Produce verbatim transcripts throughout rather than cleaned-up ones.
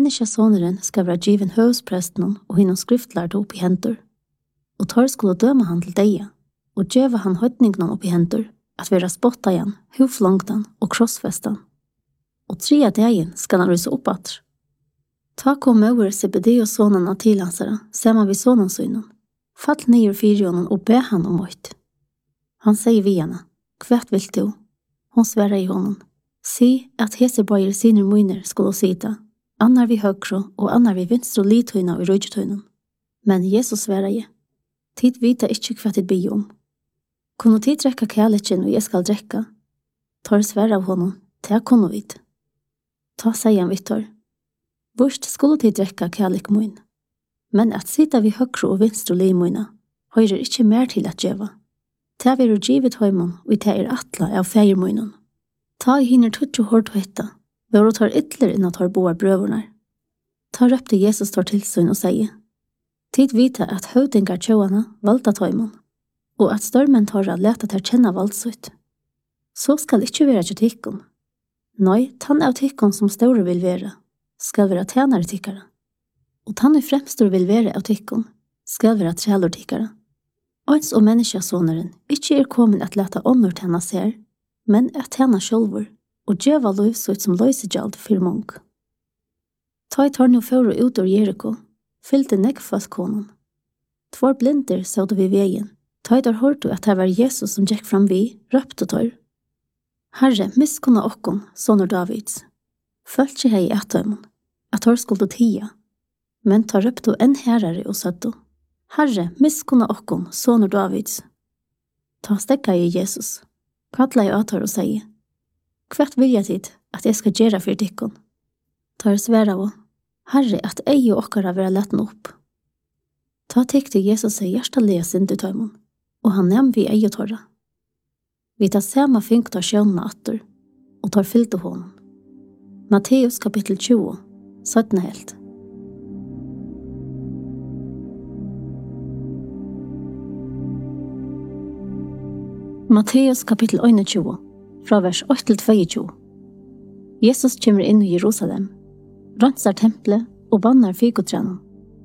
menneskesåneren skal være given høvspresten og hinnom skriftlærte opp i hendur. Og tar skulle døme han til deia, og djeva han høytningene opp i hendur, at vera spotta igjen, huflongtan og krossfestan. Og trea dagen skal han rysa opp at. Ta kom over Zebedeus sonen av tilansara, ser man vid sonen synen. Fall nyer fyrjonen og be han om møyt. Han sier vi henne, kvært vil du? Hon sverre i honom. Si at hesebøyer sine møyner skulle sita, annar vi høgro og annar vi vinstre litøyna og røygetøyna. Men Jesus sverre i. Tid vita ikkje hva tid bi om. Kunne tid drekka kærleken og jeg skal drekka? Tar sverre av honom, til jeg kunne vit. Ta seg han vittor. Vurst skulle tid drekka kærlek møyn. Men at sita vi høgro og vinstre limøyna, høyrer ikkje mer til at djeva. Ta vi er givet høymon, og ta er atla av feirmøynon. Ta i hinner tutsi hårdt høyta, vore tar ytler innan tar boar brøvornar. Ta røpte Jesus tar tilsyn og sier, tid vita at høvdingar tjåana valda tøymon, og at størmen tar at leta ter kjenna valdsut. Så skal ikkje vera til tikkun. Nei, tann av tikkun som store vil vera, skal vera tjenare tikkara. Og tann i fremstor vil vera av tikkun, skal vera trælor tikkara. Ans og menneskesåneren ikkje er komin at leta ånder tenna ser, men at tenna sjølvor, og djeva løysut som løysegjald for mong. Ta i tar nu fører ut ur Jericho, fyllte neggfast konen. Tvår blinder så vi vegen. Ta i tar hørte at det var Jesus som gikk fram vi, røpte tar. Herre, miskunna okkon, sonur Davids. Følte hei i etøymon, at tar skulle tia, men tar røpte en herare og søtto. Herre, miskunna okkon, sonur Davids. Ta stekka i Jesus. Kalla i atar og sier, hvert vil jeg tid at jeg skal gjøre for dikkon? Tar sværa av, Herre, at ei og okkara vera letten opp. Ta tikk til Jesus seg hjertelige syndetøymon, og han nevn vi ei og torra. Vi tar sema fink tar sjønna atter, og tar fyllte hånden. Matteus kapittel tjue, syttende helt. Matteus kapittel tjue, fra vers åtte til tjueto. Jesus kommer inn i Jerusalem, ransar tempelet og bannar fikotrennen.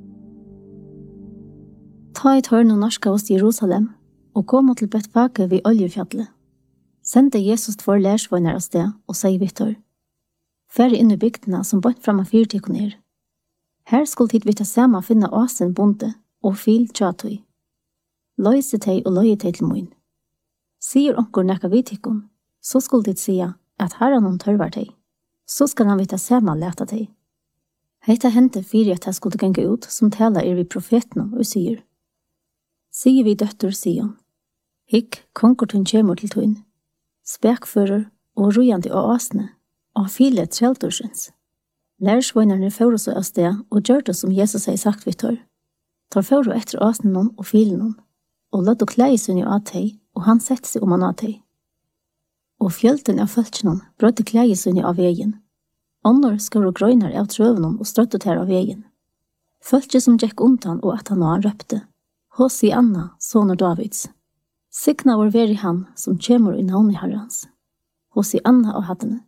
Ta et hørn og norska oss til Jerusalem og kom til Betfake vid oljefjallet. Sendte Jesus tvår lærsvøyner av sted og sier Vittor, færre inn i bygdene som bort fram av fyrtikon er. Her skulle tid vita sama finna åsen bonde og fil tjatøy. Løyse teg og løye teg til moin. Sier onkur nekka vitikon, så skulle dit sia at herran hon tørvar teg. Så skal han vita sema leta teg. Heita hente fyrir at jeg skulle genge ut som tala er vi profetene og sier. Sier vi døtter Sion. Hikk, konkurtun kjemur til tun. Spekfører og rujandi og asne, og file treldorsens. Lærersvøynerne fører seg av sted og gjør det som Jesus har sagt Vittor. Tar fører etter asnen og filen og løtt å klei sunni av teg, og han sette seg om han av teg. Og fjølten av føltsjonen brøtte klei sunni av vegen. Ånder skar og grøyner av trøvnen og strøttet her av vegen. Føltje som gikk undan og at han og han røpte. Hosi Anna, sonur Davids. Signa var veri han som kjemur i navn i herrans. Hosi Anna og hattene.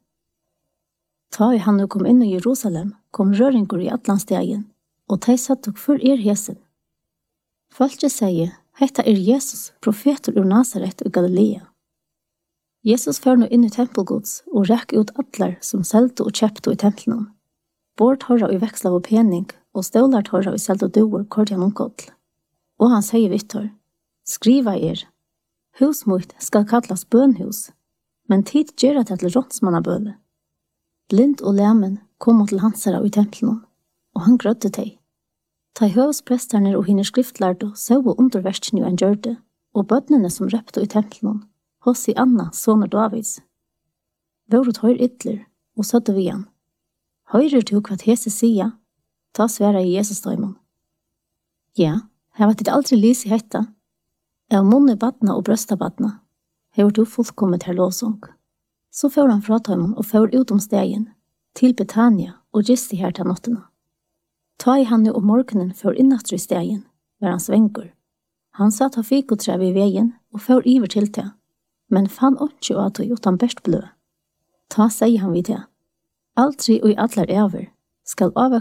Ta i han og kom inn i Jerusalem, kom røringur i atlandsdegen, og teg satt og for er hesen. Føltje sier, hetta er Jesus, profeter ur Nazaret og Galilea. Jesus fer nå inn i tempelgods og rekk ut atler som selte og kjøpte i tempelen. Bort horra i veksla av pening, og stålart horra i selte og doer kort gjennom kodl. Og han sier Vittor, skriva er, hus mot skal kallas bønhus, men tid gjør det til rådsmannabøle. Blind og lemen kom til hansara i tempelen, og han grødde teg. Ta i høvspresterne og hinner skriftlærde så og underverskene en gjørde, og bødnene som røpte i tempelen, Hosi Anna, sonur Davids. Våret høyr ytler, og søtte vi han. Høyrer du hva hese sia? Ta sværa i Jesus døymon. Ja, jeg vet ikke aldri lys i hetta. Av munne badna og brøsta badna. Hever du fullkommet her låsong. Så får han fra døymon og får ut om stegen, til Betania og gisti her til nottena. Ta i han og morgenen får innatru i stegen, var han svengur. Han satt av fikotrev i vegen og får iver til til, men fann åttjo at du utan best blø. Ta, sier han vid det. Aldri og i allar over skal